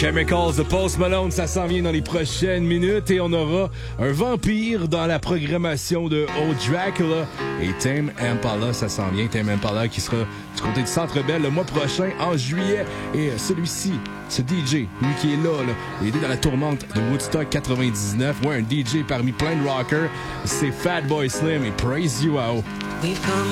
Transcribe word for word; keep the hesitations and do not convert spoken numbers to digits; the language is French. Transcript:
Chemicals de Post Malone, ça s'en vient dans les prochaines minutes et on aura un vampire dans la programmation de Old Dracula et Tame Impala, ça s'en vient. Tame Impala qui sera du côté du Centre Bell le mois prochain en juillet et celui-ci, ce D J, lui qui est là, là il était dans la tourmente de Woodstock quatre-vingt-dix-neuf, ouais, un D J parmi plein de rockers, c'est Fatboy Slim et Praise You Out.